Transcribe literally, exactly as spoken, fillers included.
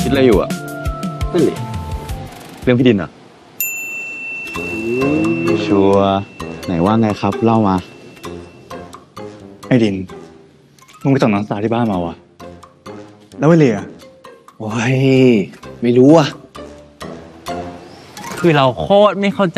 คิดอะไรอยู่อ่ะนั่นแหละเรื่องพี่ดินเหรอชัวร์ไหนว่าไงครับเล่ามาไอ้ดินมึงไปส่งน้องสาวที่บ้านมาวะแล้วไอ้เลียโอ้ยไม่รู้อ่ะคือเราโคตรไม่เข้าใจ